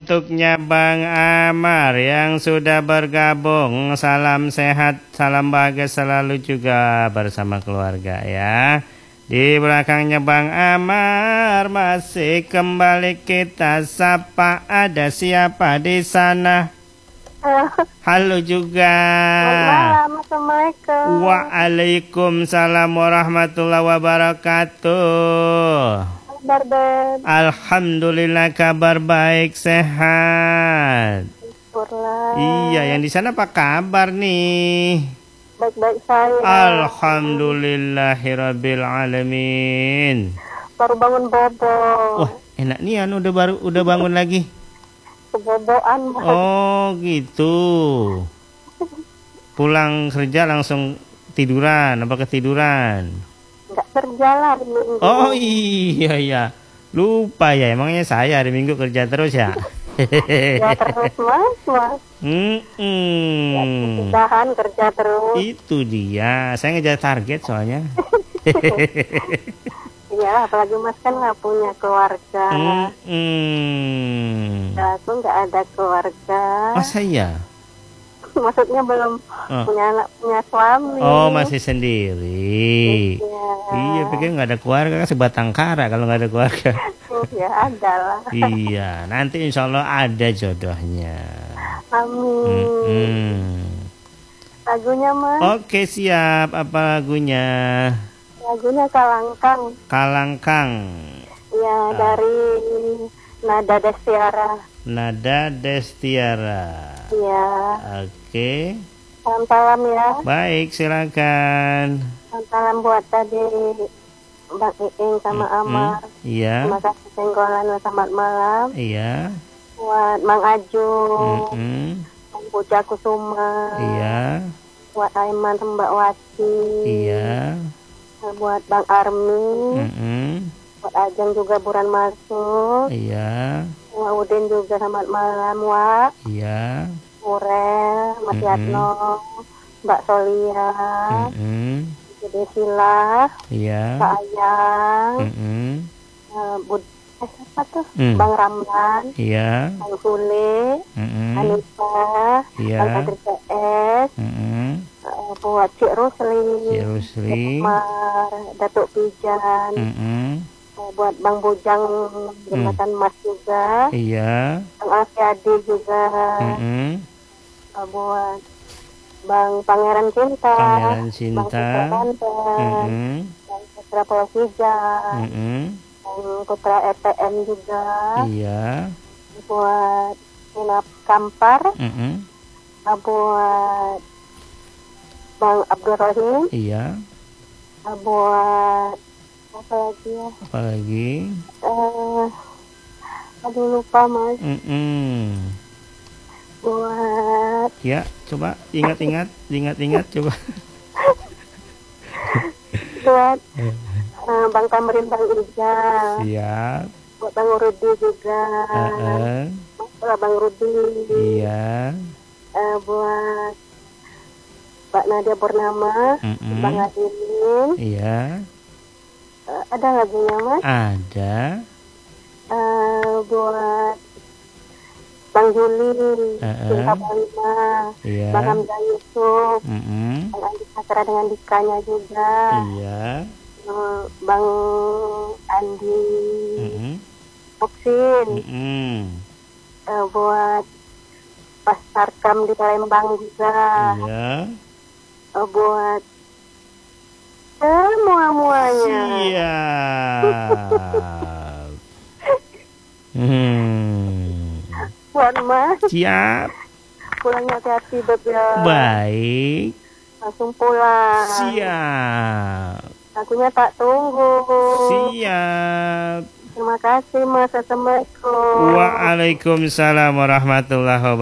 untuknya Bang Amar yang sudah bergabung. Salam sehat, salam bahagia selalu juga bersama keluarga ya. Di belakangnya Bang Amar masih kembali kita sapa. Ada siapa di sana? Halo juga. Selamat malam, Assalamualaikum. Waalaikumsalam warahmatullahi wabarakatuh. Kabar Ben? Alhamdulillah kabar baik, sehat. Syukurlah. Iya, yang di sana apa kabar nih? Baik-baik saya. Alhamdulillahirabbil alamin. Baru bangun bobo. Wah, enak nih udah bangun lagi. Keboboan. Oh, gitu. Pulang kerja langsung tiduran, apa ketiduran? Enggak kerja lah hari Minggu. Oh iya. Lupa ya, emangnya saya hari Minggu kerja terus ya? Ya terus mas. Udahan kerja terus. Itu dia, saya ngejar target soalnya. Iya, apalagi mas kan nggak punya keluarga. Aku nggak ada keluarga. Masa iya? Maksudnya belum punya anak, punya suami. Oh, masih sendiri. Iya, pikir nggak ada keluarga, kan sebatang kara kalau nggak ada keluarga. Ya ada lah. Iya, nanti insya Allah ada jodohnya. Amin. Lagunya mas? Oke, siap. Apa lagunya? Lagunya Kalangkang. Kalangkang. Ya, dari Nada Destiara. Nada Destiara. Iya. Oke. Salam-salam ya. Baik, silakan. Salam-salam buat tadi Bang Iing sama Amar. Iya. Terima kasih Senggolan, selamat malam. Iya. Buat Mang Ajung. Bang Puja Kusuma. Iya. Buat Aiman sama Mbak Wati. Iya. Buat Bang Armi. Buat Ajeng juga buran masuk. Iya. Wak Udin juga selamat malam, Wak. Iya. Urel, Mas Yatno, Mbak Solia, Dede Sila, iya. Kak Ayang, siapa tuh? Bang Ramlan, iya. Bang Sule, Anissa, iya. Bang Kadri PS, buat Cik Rusli, Mar, Datuk Pijan, buat Bang Bujang Jembatan Mas juga, iya. Bang Asyadi juga, buat Bang Pangeran Cinta, Bang Putra Banten, Bang Putra Pelokijang, Bang Putra ETM juga, iya. buat Inap Kampar, buat Bang Abdul Rahim, iya. buat apa lagi ya? Apa lagi? Aduh lupa mas. Buat ya, coba ingat-ingat coba. Buat Bang Tamrin, Bang Ija. Siap. Buat Bang Rudi juga. Bang Rudi. Iya. Buat Mbak Nadia Purnama, Bang Adinin. Iya. Ada lagunya mas? Ada. Buat Bang Juli, Cinta Palima, iya. Bang Hamzah Yusuf, Bang Andi Sakra dengan Dikanya juga, iya. Bang Andi Moksin, buat Pas Tarkam di Palembang juga, iya. Buat semua-muanya. Siap. Buat mas. Siap. Pulangnya hati-hati Beb ya. Baik. Langsung pulang. Siap. Lagunya tak tunggu. Siap. Terima kasih mas. Assalamualaikum. Waalaikumsalam warahmatullahi wabarakatuh.